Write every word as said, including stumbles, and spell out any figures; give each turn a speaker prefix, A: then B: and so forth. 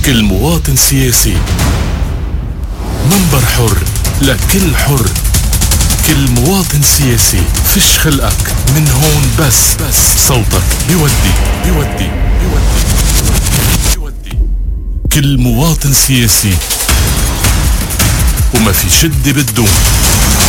A: كل مواطن سياسي، منبر حر لكل حر. كل مواطن سياسي، فيش خلقك من هون، بس بس صوتك بيودي بيودي بيودي بيودي. كل مواطن سياسي، وما في شدة بالدون.